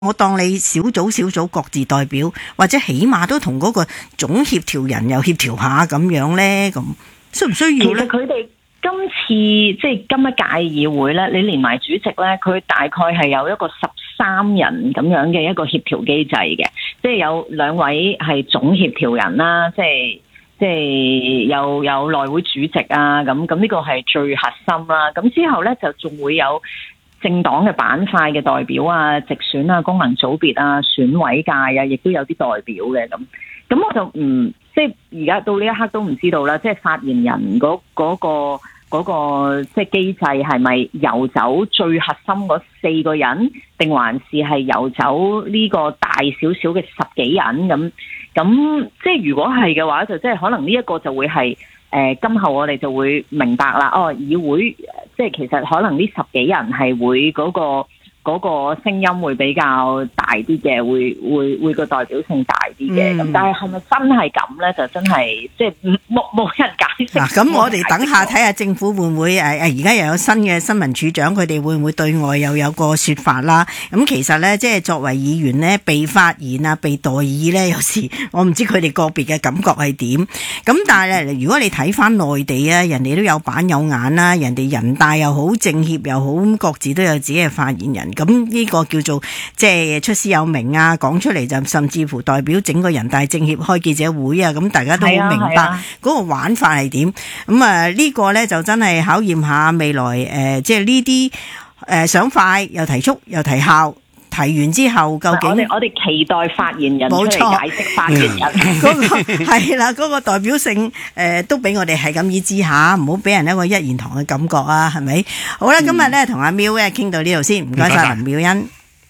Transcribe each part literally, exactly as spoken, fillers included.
我當你小組小組各自代表，或者起碼都同嗰個總協調人又協調下咁樣咧，咁需唔需要咧？ 其實佢哋今次即係今一屆議會咧，你連埋主席咧，佢大概係有一個十三人咁樣嘅一個協調機制嘅，即係有兩位係總協調人啦，即係即係有有內會主席啊，咁咁呢個係最核心啦。咁之後咧就仲會有政黨嘅板塊嘅代表啊、直選啊、功能組別啊、選委界啊，亦都有啲代表嘅咁。咁我就唔即係而家到呢一刻都唔知道啦，即係發言人嗰嗰個嗰個即係機制係咪游走最核心嗰四個人，定還是係游走呢個大少少嘅十幾人咁？咁即係如果係嘅話，就即係可能呢一個就會係。誒、呃，今後我哋就會明白啦。哦，議會即係其實可能呢十幾人係會嗰、那個嗰、那個聲音會比較大啲嘅，會會會個代表性大啲嘅。咁、嗯、但係係咪真係咁咧？就真係即係冇冇人解釋。嗱， 咁我哋等下睇下政府會唔會誒誒，而家又有新嘅新聞處長，佢哋會唔會對外又有個說法啦？咁其實咧，即係作為議員咧，被發言啊，被代議咧，有時我唔知佢哋個別嘅感覺係點。咁但係咧，如果你睇翻內地啊，人哋都有板有眼啦，人哋人大又好，政協又好，咁各自都有自己嘅發言人。咁呢個叫做即係出師有名啊，講出嚟就甚至乎代表整個人大政協開記者會啊，咁大家都好明白嗰個玩法係點。咁啊呢個咧就真係考驗下未來誒、呃，即係呢啲誒想快又提速又提效。提完之後，究竟我哋我哋期待發言人出嚟解釋發言人嗰個係啦，嗰個代表性誒、呃、都俾我哋係咁意知下，唔好俾人一個一言堂嘅感覺啊，係咪？好啦，嗯、今日咧同阿喵咧傾到呢度先，唔該晒林妙茵。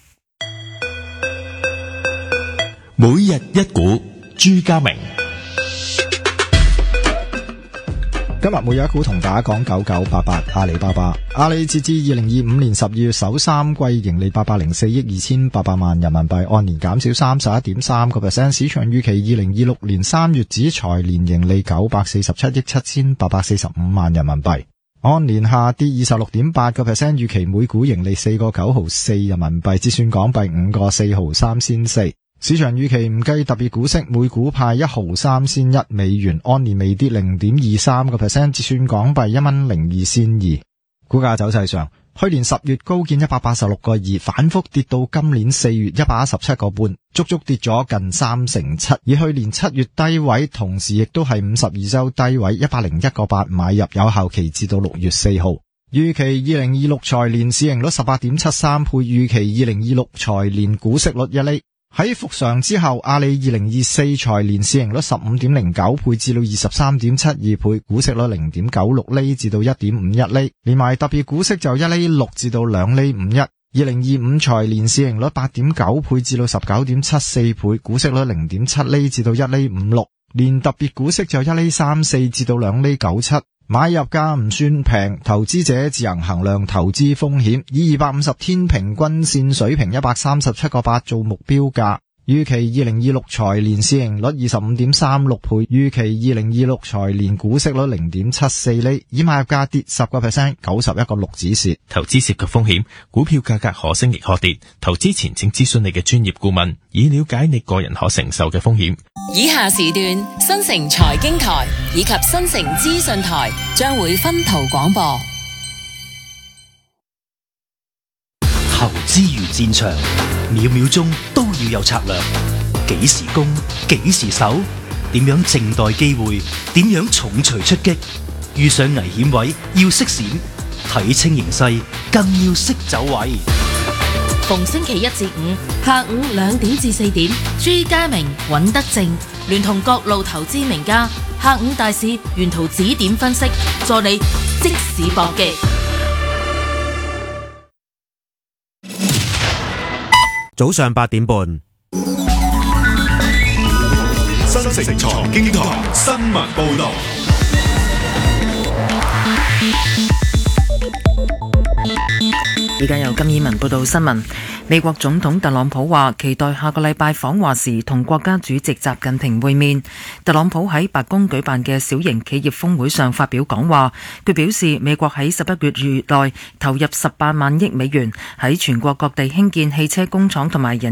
每日一股，朱家明。 今日每日一股同大家講九九八八阿里巴巴。阿里截至二零二五年十二月首三季盈利八百零四億二千八百萬人民幣，按年減少三十一點三個 percent。市場預期二零二六年三月止財年盈利九百四十七億七千八百四十五萬人民幣，按年下跌二十六點八個 percent。預期每股盈利四個九毫四人民幣，折算港幣五個四毫三仙四。市場預期唔計特別股息，每股派一毫三仙一美元，按年微跌零點二三個 percent， 折算港幣一蚊零二仙二。股價走勢上，去年十月高見一百八十六個二，反覆跌到今年四月一百一十七個半，足足跌咗近三成七。而去年七月低位，同時亦都係五十二周低位一百零一個八買入，有效期至到六月四號。預期二零二六財年市盈率十八點七三倍，預期二零二六財年股息率一厘。喺復常之後，阿里二零二四財年市盈率十五點零九倍至到二十三點七二倍，股息率零點九六厘至到一點五一厘，連埋特別股息就一厘六至到兩厘五一。二零二五財年市盈率八點九倍至到十九點七四倍，股息率零點七厘至到一厘五六，連特別股息就一厘三四至到兩厘九七。買入價唔算平，投資者自行衡量投資風險，以二百五十天平均線水平一百三十七個八做目標價。預期二零二六財年市盈率二十五點三六倍，預期二零二六財年股息率零點七四厘，以買入價跌十個 percent， 九十一個六止蝕。 投資涉及風險，股票價格可升亦可跌，投資前請諮詢你嘅專業顧問，以了解你個人可承受嘅風險。 以下時段新城財經台以及新城資訊台將會分途廣播。 投資如戰場，秒秒鐘都要有策略。幾時攻，幾時守，點樣靜待機會，點樣重錘出擊。遇上危險位要識閃，睇清形勢更要識走位。 逢星期一至五下午兩點至四點，朱家明、尹德正聯同各路投資名家，下午大市沿途指點分析，助你即時搏擊。 早上八點半， 新城財經台新聞報道。 而家由金燕文報道新聞。 美國總統特朗普話期待下個禮拜訪華時同國家主席習近平會面。特朗普喺白宮舉辦嘅小型企業峰會上發表講話，佢表示美國喺十一個月內投入十八萬億美元喺全國各地興建汽車工廠同埋人